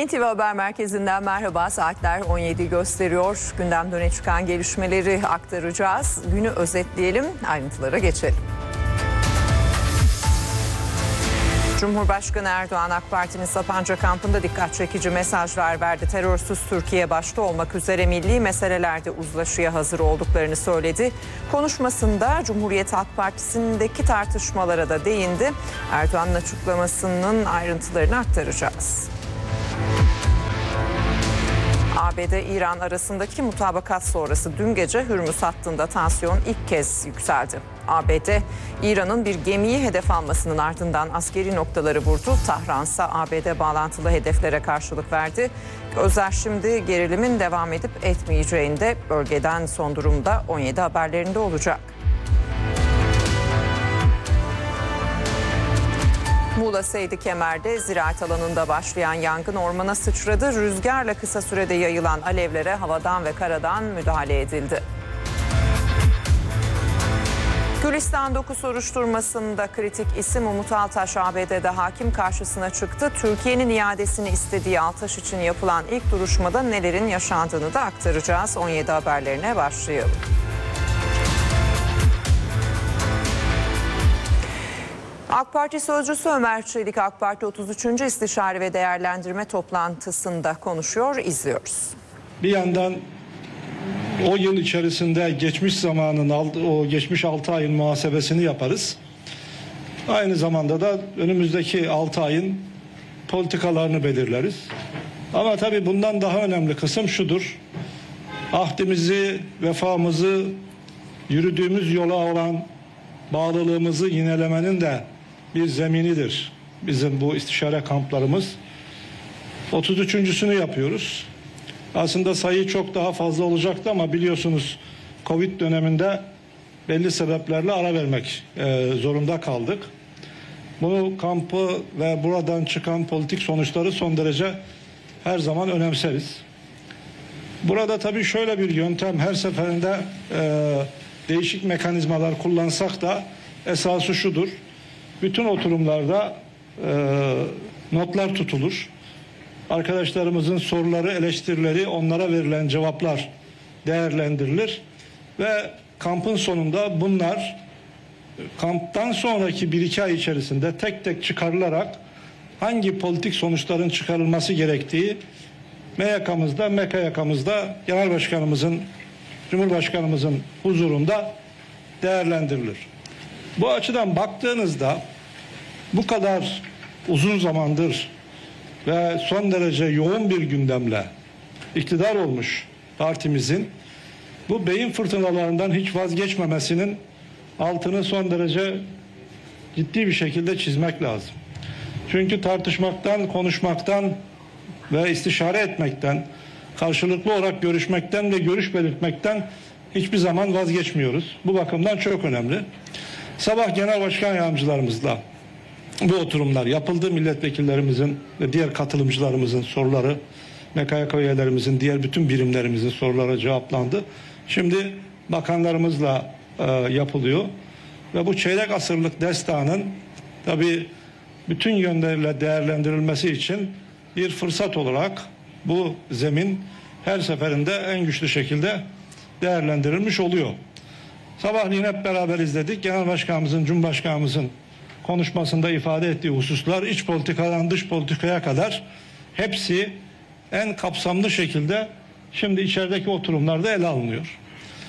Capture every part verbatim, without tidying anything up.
N T V Haber Merkezi'nden merhaba. Saatler on yedi gösteriyor. Gündemden öne çıkan gelişmeleri aktaracağız. Günü özetleyelim, ayrıntılara geçelim. Cumhurbaşkanı Erdoğan AK Parti'nin Sapanca kampında dikkat çekici mesajlar verdi. Terörsüz Türkiye başta olmak üzere milli meselelerde uzlaşıya hazır olduklarını söyledi. Konuşmasında Cumhuriyet Halk Partisi'ndeki tartışmalara da değindi. Erdoğan'ın açıklamasının ayrıntılarını aktaracağız. A B D-İran arasındaki mutabakat sonrası dün gece Hürmüz hattında tansiyon ilk kez yükseldi. A B D, İran'ın bir gemiyi hedef almasının ardından askeri noktaları vurdu. Tahran ise A B D bağlantılı hedeflere karşılık verdi. Gözler şimdi gerilimin devam edip etmeyeceğinde, bölgeden son durumda on yedi haberlerinde olacak. Muğla Seydi Kemer'de ziraat alanında başlayan yangın ormana sıçradı. Rüzgarla kısa sürede yayılan alevlere havadan ve karadan müdahale edildi. Gülistan Doku soruşturmasında kritik isim Umut Altaş A B D'de hakim karşısına çıktı. Türkiye'nin iadesini istediği Altaş için yapılan ilk duruşmada nelerin yaşandığını da aktaracağız. on yedi haberlerine başlayalım. AK Parti Sözcüsü Ömer Çelik, AK Parti otuz üçüncü İstişare ve Değerlendirme toplantısında konuşuyor, izliyoruz. Bir yandan o yıl içerisinde geçmiş zamanın, o geçmiş altı ayın muhasebesini yaparız. Aynı zamanda da önümüzdeki altı ayın politikalarını belirleriz. Ama tabii bundan daha önemli kısım şudur: ahdimizi, vefamızı, yürüdüğümüz yola olan bağlılığımızı yinelemenin de bir zeminidir bizim bu istişare kamplarımız. otuz üçüncüsünü yapıyoruz. Aslında sayı çok daha fazla olacaktı ama biliyorsunuz Covid döneminde belli sebeplerle ara vermek e, zorunda kaldık. Bu kampı ve buradan çıkan politik sonuçları son derece her zaman önemseriz. Burada tabii şöyle bir yöntem, her seferinde e, değişik mekanizmalar kullansak da esası şudur: bütün oturumlarda e, notlar tutulur. Arkadaşlarımızın soruları, eleştirileri, onlara verilen cevaplar değerlendirilir ve kampın sonunda bunlar kamptan sonraki bir iki ay içerisinde tek tek çıkarılarak hangi politik sonuçların çıkarılması gerektiği M Y K'mızda, M K Y K'mızda Genel Başkanımızın, Cumhurbaşkanımızın huzurunda değerlendirilir. Bu açıdan baktığınızda bu kadar uzun zamandır ve son derece yoğun bir gündemle iktidar olmuş partimizin bu beyin fırtınalarından hiç vazgeçmemesinin altını son derece ciddi bir şekilde çizmek lazım. Çünkü tartışmaktan, konuşmaktan ve istişare etmekten, karşılıklı olarak görüşmekten ve görüş belirtmekten hiçbir zaman vazgeçmiyoruz. Bu bakımdan çok önemli. Sabah Genel Başkan Yardımcılarımızla bu oturumlar yapıldı. Milletvekillerimizin ve diğer katılımcılarımızın soruları, M K Y K üyelerimizin, diğer bütün birimlerimizin soruları cevaplandı. Şimdi bakanlarımızla e, yapılıyor. Ve bu çeyrek asırlık destanın tabii bütün yönleriyle değerlendirilmesi için bir fırsat olarak bu zemin her seferinde en güçlü şekilde değerlendirilmiş oluyor. Sabahleyin hep beraber izledik. Genel Başkanımızın, Cumhurbaşkanımızın konuşmasında ifade ettiği hususlar, iç politikadan dış politikaya kadar hepsi en kapsamlı şekilde şimdi içerideki oturumlarda ele alınıyor.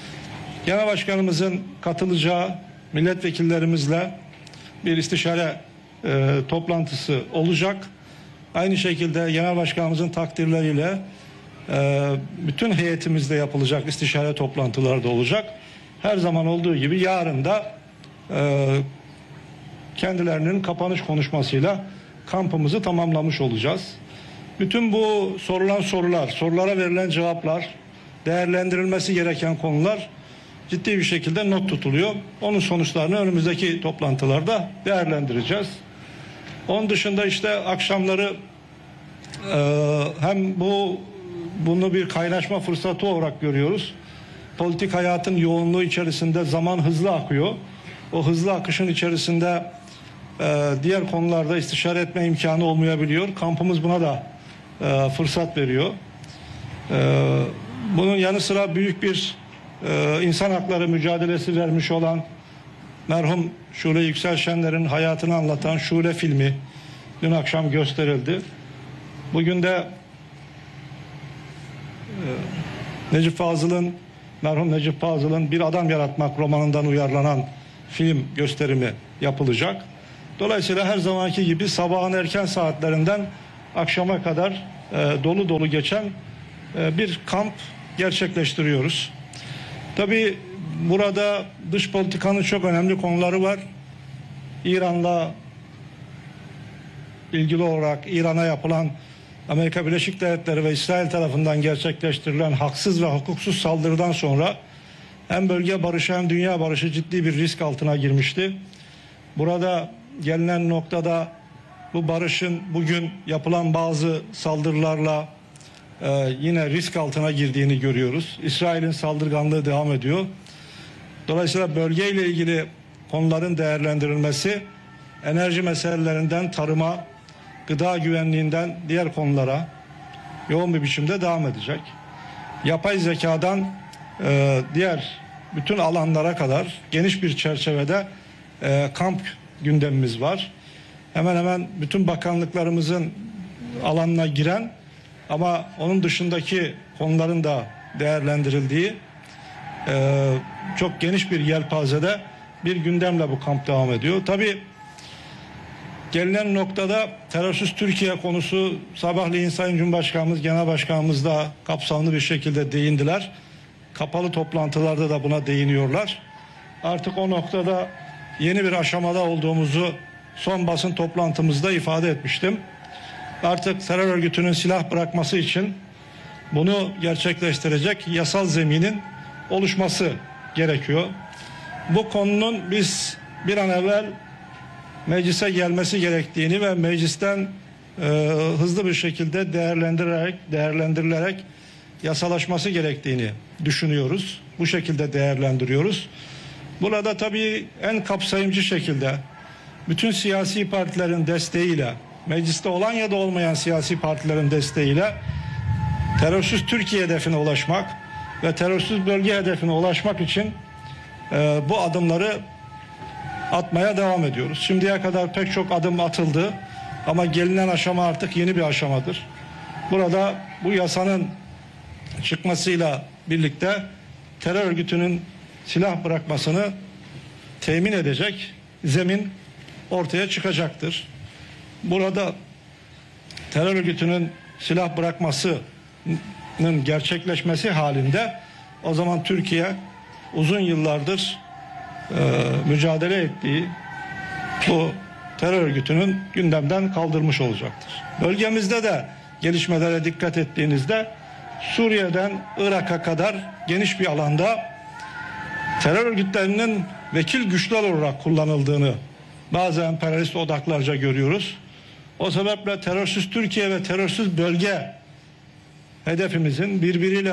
Genel Başkanımızın katılacağı milletvekillerimizle bir istişare e, toplantısı olacak. Aynı şekilde Genel Başkanımızın takdirleriyle e, bütün heyetimizde yapılacak istişare toplantıları da olacak. Her zaman olduğu gibi yarın da e, kendilerinin kapanış konuşmasıyla kampımızı tamamlamış olacağız. Bütün bu sorulan sorular, sorulara verilen cevaplar, değerlendirilmesi gereken konular ciddi bir şekilde not tutuluyor. Onun sonuçlarını önümüzdeki toplantılarda değerlendireceğiz. Onun dışında işte akşamları e, hem bu bunu bir kaynaşma fırsatı olarak görüyoruz. Politik hayatın yoğunluğu içerisinde zaman hızlı akıyor. O hızlı akışın içerisinde e, diğer konularda istişare etme imkanı olmayabiliyor. Kampımız buna da e, fırsat veriyor. E, bunun yanı sıra büyük bir e, insan hakları mücadelesi vermiş olan merhum Şule Yükselşenler'in hayatını anlatan Şule filmi dün akşam gösterildi. Bugün de e, Necip Fazıl'ın, merhum Necip Fazıl'ın Bir Adam Yaratmak romanından uyarlanan film gösterimi yapılacak. Dolayısıyla her zamanki gibi sabahın erken saatlerinden akşama kadar e, dolu dolu geçen e, bir kamp gerçekleştiriyoruz. Tabii burada dış politikanın çok önemli konuları var. İran'la ilgili olarak İran'a yapılan Amerika Birleşik Devletleri ve İsrail tarafından gerçekleştirilen haksız ve hukuksuz saldırıdan sonra hem bölge barışı hem dünya barışı ciddi bir risk altına girmişti. Burada gelinen noktada bu barışın bugün yapılan bazı saldırılarla e, yine risk altına girdiğini görüyoruz. İsrail'in saldırganlığı devam ediyor. Dolayısıyla bölgeyle ilgili konuların değerlendirilmesi enerji meselelerinden tarıma, gıda güvenliğinden diğer konulara yoğun bir biçimde devam edecek. Yapay zekadan e, diğer bütün alanlara kadar geniş bir çerçevede e, kamp gündemimiz var. Hemen hemen bütün bakanlıklarımızın alanına giren ama onun dışındaki konuların da değerlendirildiği e, çok geniş bir yelpazede bir gündemle bu kamp devam ediyor. Tabii gelinen noktada terörsüz Türkiye konusu sabahleyin Sayın Cumhurbaşkanımız, Genel Başkanımız da kapsamlı bir şekilde değindiler. Kapalı toplantılarda da buna değiniyorlar. Artık o noktada yeni bir aşamada olduğumuzu son basın toplantımızda ifade etmiştim. Artık terör örgütünün silah bırakması için bunu gerçekleştirecek yasal zeminin oluşması gerekiyor. Bu konunun biz bir an evvel meclise gelmesi gerektiğini ve meclisten e, hızlı bir şekilde değerlendirerek değerlendirilerek yasalaşması gerektiğini düşünüyoruz. Bu şekilde değerlendiriyoruz. Burada tabii en kapsayıcı şekilde bütün siyasi partilerin desteğiyle, mecliste olan ya da olmayan siyasi partilerin desteğiyle terörsüz Türkiye hedefine ulaşmak ve terörsüz bölge hedefine ulaşmak için e, bu adımları atmaya devam ediyoruz. Şimdiye kadar pek çok adım atıldı ama gelinen aşama artık yeni bir aşamadır. Burada bu yasanın çıkmasıyla birlikte terör örgütünün silah bırakmasını temin edecek zemin ortaya çıkacaktır. Burada terör örgütünün silah bırakmasının gerçekleşmesi halinde o zaman Türkiye uzun yıllardır e, mücadele ettiği bu terör örgütünün gündemden kaldırmış olacaktır. Bölgemizde de gelişmelere dikkat ettiğinizde Suriye'den Irak'a kadar geniş bir alanda terör örgütlerinin vekil güçler olarak kullanıldığını bazı emperyalist odaklarca görüyoruz. O sebeple terörsüz Türkiye ve terörsüz bölge hedefimizin birbiriyle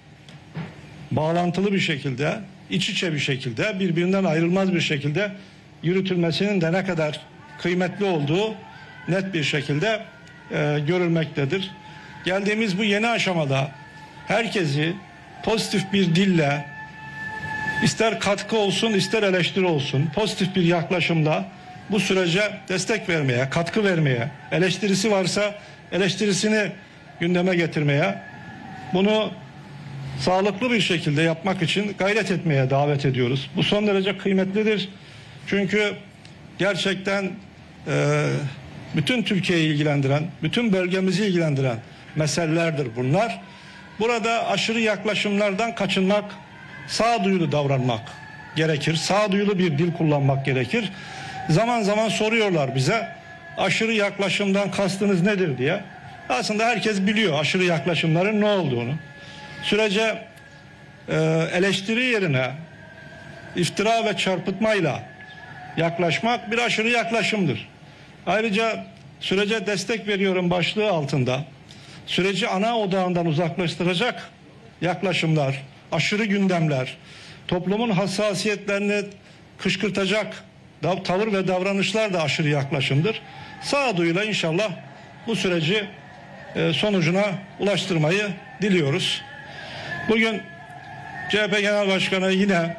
bağlantılı bir şekilde, iç içe bir şekilde, birbirinden ayrılmaz bir şekilde yürütülmesinin de ne kadar kıymetli olduğu net bir şekilde e, görülmektedir. Geldiğimiz bu yeni aşamada herkesi pozitif bir dille, ister katkı olsun ister eleştiri olsun, pozitif bir yaklaşımla bu sürece destek vermeye, katkı vermeye, eleştirisi varsa eleştirisini gündeme getirmeye, bunu sağlıklı bir şekilde yapmak için gayret etmeye davet ediyoruz. Bu son derece kıymetlidir. Çünkü gerçekten e, bütün Türkiye'yi ilgilendiren, bütün bölgemizi ilgilendiren meselelerdir bunlar. Burada aşırı yaklaşımlardan kaçınmak, sağduyulu davranmak gerekir. Sağduyulu bir dil kullanmak gerekir. Zaman zaman soruyorlar bize, aşırı yaklaşımdan kastınız nedir diye. Aslında herkes biliyor aşırı yaklaşımların ne olduğunu. Sürece e, eleştiri yerine iftira ve çarpıtmayla yaklaşmak bir aşırı yaklaşımdır. Ayrıca sürece destek veriyorum başlığı altında süreci ana odağından uzaklaştıracak yaklaşımlar, aşırı gündemler, toplumun hassasiyetlerini kışkırtacak tavır ve davranışlar da aşırı yaklaşımdır. Sağduyuyla inşallah bu süreci e, sonucuna ulaştırmayı diliyoruz. Bugün C H P Genel Başkanı yine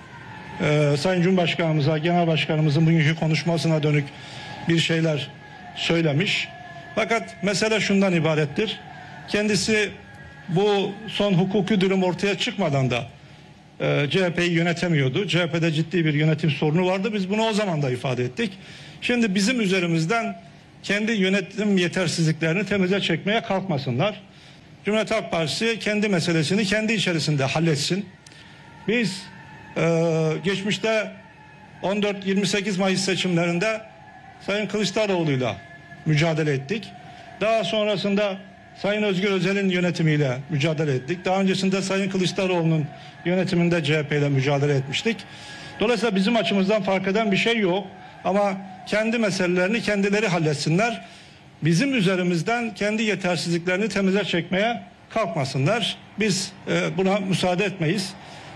e, Sayın Cumhurbaşkanımıza, Genel Başkanımızın bugünkü konuşmasına dönük bir şeyler söylemiş. Fakat mesele şundan ibarettir. Kendisi bu son hukuki durum ortaya çıkmadan da e, C H P'yi yönetemiyordu. C H P'de ciddi bir yönetim sorunu vardı. Biz bunu o zaman da ifade ettik. Şimdi bizim üzerimizden kendi yönetim yetersizliklerini temize çekmeye kalkmasınlar. Cumhuriyet Halk Partisi kendi meselesini kendi içerisinde halletsin. Biz e, geçmişte on dört yirmi sekiz Mayıs seçimlerinde Sayın Kılıçdaroğlu'yla mücadele ettik. Daha sonrasında Sayın Özgür Özel'in yönetimiyle mücadele ettik. Daha öncesinde Sayın Kılıçdaroğlu'nun yönetiminde C H P ile mücadele etmiştik. Dolayısıyla bizim açımızdan fark eden bir şey yok. Ama kendi meselelerini kendileri halletsinler. Bizim üzerimizden kendi yetersizliklerini temize çekmeye kalkmasınlar. Biz e, buna müsaade etmeyiz.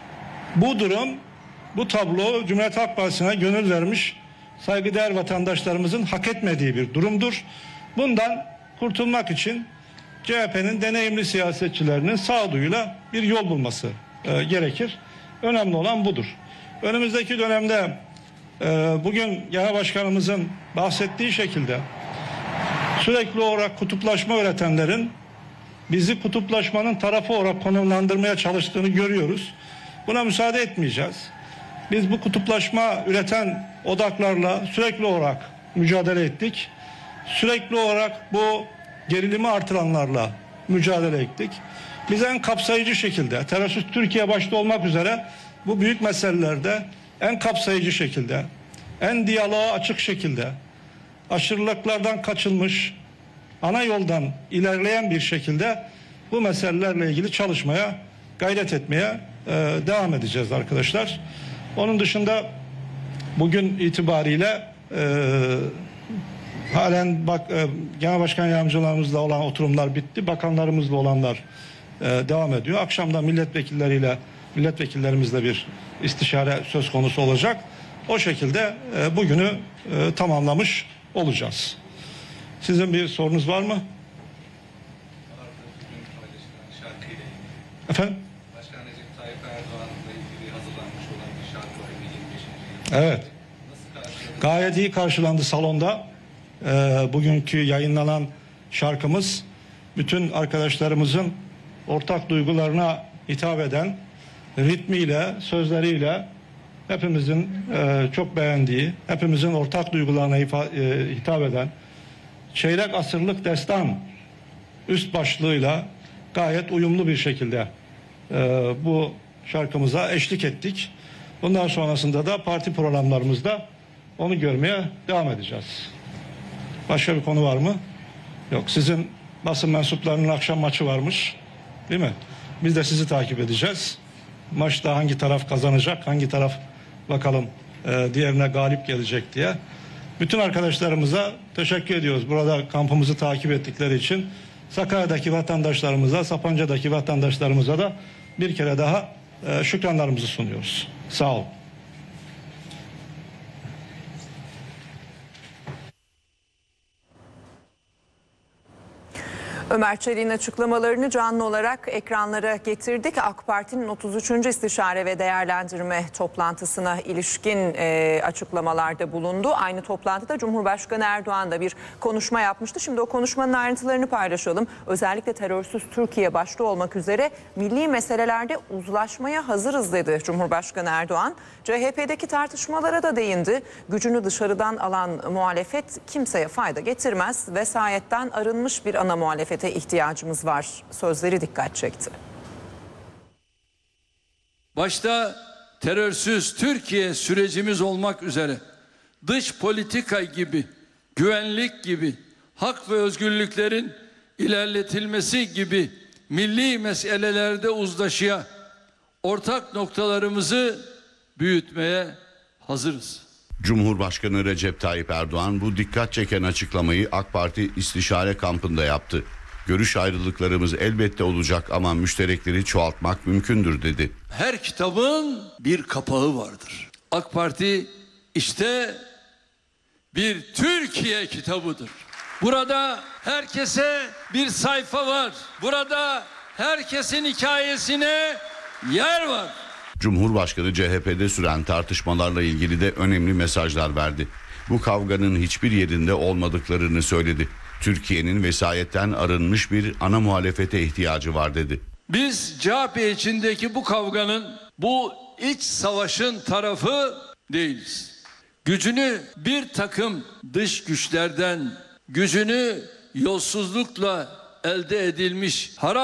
Bu durum, bu tablo Cumhuriyet Halk Partisi'ne gönül vermiş saygıdeğer vatandaşlarımızın hak etmediği bir durumdur. Bundan kurtulmak için C H P'nin deneyimli siyasetçilerinin sağduyuyla bir yol bulması e, gerekir. Önemli olan budur. Önümüzdeki dönemde e, bugün Genel Başkanımızın bahsettiği şekilde sürekli olarak kutuplaşma üretenlerin bizi kutuplaşmanın tarafı olarak konumlandırmaya çalıştığını görüyoruz. Buna müsaade etmeyeceğiz. Biz bu kutuplaşma üreten odaklarla sürekli olarak mücadele ettik. Sürekli olarak bu gerilimi artıranlarla mücadele ettik. Biz en kapsayıcı şekilde, terörsüz Türkiye başta olmak üzere bu büyük meselelerde en kapsayıcı şekilde, en diyaloğa açık şekilde, aşırılıklardan kaçılmış, ana yoldan ilerleyen bir şekilde bu meselelerle ilgili çalışmaya, gayret etmeye e, devam edeceğiz arkadaşlar. Onun dışında bugün itibariyle e, halen bak, e, Genel Başkan Yardımcılarımızla olan oturumlar bitti. Bakanlarımızla olanlar e, devam ediyor. Akşam da milletvekilleriyle, milletvekillerimizle bir istişare söz konusu olacak. O şekilde e, bugünü e, tamamlamış olacağız. Sizin bir sorunuz var mı? Efendim? Başkan Recep Tayyip Erdoğan'la ilgili hazırlanmış olan bir şarkı var yirmi beşinci Evet. Gayet iyi karşılandı salonda. Ee, bugünkü yayınlanan şarkımız bütün arkadaşlarımızın ortak duygularına hitap eden ritmiyle, sözleriyle hepimizin e, çok beğendiği, hepimizin ortak duygularına ifa- e, hitap eden çeyrek asırlık destan üst başlığıyla gayet uyumlu bir şekilde e, bu şarkımıza eşlik ettik. Bundan sonrasında da parti programlarımızda onu görmeye devam edeceğiz. Başka bir konu var mı? Yok. Sizin basın mensuplarının akşam maçı varmış. Değil mi? Biz de sizi takip edeceğiz. Maçta hangi taraf kazanacak, hangi taraf bakalım e, diğerine galip gelecek diye. Bütün arkadaşlarımıza teşekkür ediyoruz. Burada kampımızı takip ettikleri için. Sakarya'daki vatandaşlarımıza, Sapanca'daki vatandaşlarımıza da bir kere daha e, şükranlarımızı sunuyoruz. Sağ olun. Ömer Çelik'in açıklamalarını canlı olarak ekranlara getirdik. AK Parti'nin otuz üçüncü İstişare ve Değerlendirme toplantısına ilişkin e, açıklamalarda bulundu. Aynı toplantıda Cumhurbaşkanı Erdoğan da bir konuşma yapmıştı. Şimdi o konuşmanın ayrıntılarını paylaşalım. Özellikle terörsüz Türkiye başta olmak üzere milli meselelerde uzlaşmaya hazırız dedi Cumhurbaşkanı Erdoğan. C H P'deki tartışmalara da değindi. Gücünü dışarıdan alan muhalefet kimseye fayda getirmez. Vesayetten arınmış bir ana muhalefete ihtiyacımız var. Sözleri dikkat çekti. Başta terörsüz Türkiye sürecimiz olmak üzere dış politika gibi, güvenlik gibi, hak ve özgürlüklerin ilerletilmesi gibi milli meselelerde uzlaşıya, ortak noktalarımızı büyütmeye hazırız. Cumhurbaşkanı Recep Tayyip Erdoğan bu dikkat çeken açıklamayı AK Parti istişare kampında yaptı. Görüş ayrılıklarımız elbette olacak ama müşterekleri çoğaltmak mümkündür dedi. Her kitabın bir kapağı vardır. AK Parti işte bir Türkiye kitabıdır. Burada herkese bir sayfa var. Burada herkesin hikayesine yer var. Cumhurbaşkanı C H P'de süren tartışmalarla ilgili de önemli mesajlar verdi. Bu kavganın hiçbir yerinde olmadıklarını söyledi. Türkiye'nin vesayetten arınmış bir ana muhalefete ihtiyacı var dedi. Biz C H P içindeki bu kavganın, bu iç savaşın tarafı değiliz. Gücünü bir takım dış güçlerden, gücünü yolsuzlukla elde edilmiş harap